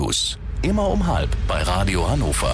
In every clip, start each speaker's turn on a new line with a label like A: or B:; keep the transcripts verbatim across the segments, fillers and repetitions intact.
A: News. Immer um halb bei Radio Hannover.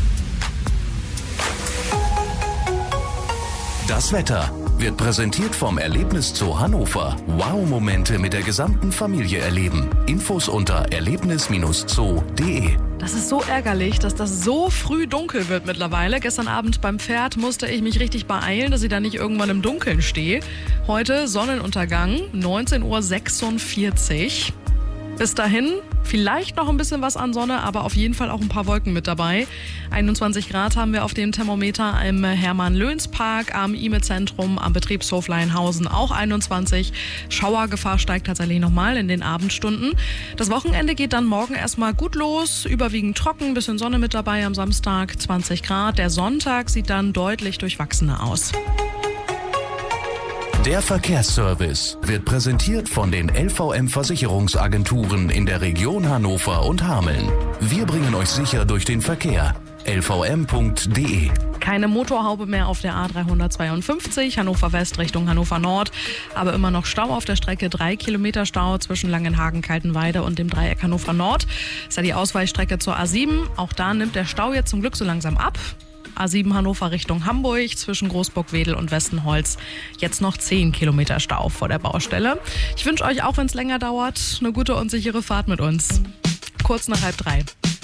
A: Das Wetter wird präsentiert vom Erlebniszoo Hannover. Wow-Momente mit der gesamten Familie erleben. Infos unter erlebnis Bindestrich zoo punkt de.
B: Das ist so ärgerlich, dass das so früh dunkel wird mittlerweile. Gestern Abend beim Pferd musste ich mich richtig beeilen, dass ich da nicht irgendwann im Dunkeln stehe. Heute Sonnenuntergang, neunzehn Uhr sechsundvierzig. Bis dahin vielleicht noch ein bisschen was an Sonne, aber auf jeden Fall auch ein paar Wolken mit dabei. einundzwanzig Grad haben wir auf dem Thermometer im Hermann-Löns-Park, am I M E-Zentrum, am Betriebshof Leinhausen auch einundzwanzig. Schauergefahr steigt tatsächlich nochmal in den Abendstunden. Das Wochenende geht dann morgen erstmal gut los, überwiegend trocken, bisschen Sonne mit dabei am Samstag, zwanzig Grad. Der Sonntag sieht dann deutlich durchwachsener aus.
A: Der Verkehrsservice wird präsentiert von den L V M-Versicherungsagenturen in der Region Hannover und Hameln. Wir bringen euch sicher durch den Verkehr. L V M Punkt de.
B: Keine Motorhaube mehr auf der A dreihundertzweiundfünfzig, Hannover West Richtung Hannover Nord, aber immer noch Stau auf der Strecke, drei Kilometer Stau zwischen Langenhagen, Kaltenweide und dem Dreieck Hannover Nord. Das ist ja die Ausweichstrecke zur A sieben, auch da nimmt der Stau jetzt zum Glück so langsam ab. A sieben Hannover Richtung Hamburg, zwischen Großburg-Wedel und Westenholz. Jetzt noch zehn Kilometer Stau vor der Baustelle. Ich wünsche euch, auch wenn es länger dauert, eine gute und sichere Fahrt mit uns. Kurz nach halb drei.